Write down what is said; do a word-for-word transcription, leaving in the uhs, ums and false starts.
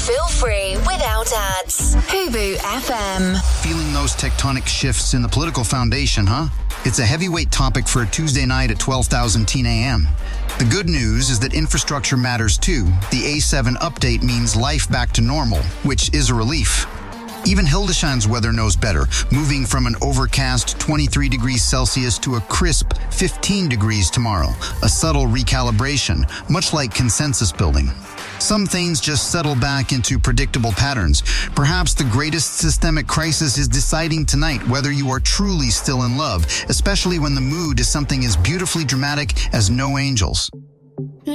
Feel free without ads. Hubu F M. Feeling those tectonic shifts in the political foundation, huh? It's a heavyweight topic for a Tuesday night at twelve thousand a m. The good news is that infrastructure matters too. The A seven update means life back to normal, which is a relief. Even Hildesheimer's weather knows better, moving from an overcast twenty-three degrees Celsius to a crisp fifteen degrees tomorrow. A subtle recalibration, much like consensus building. Some things just settle back into predictable patterns. Perhaps the greatest systemic crisis is deciding tonight whether you are truly still in love, especially when the mood is something as beautifully dramatic as No Angels.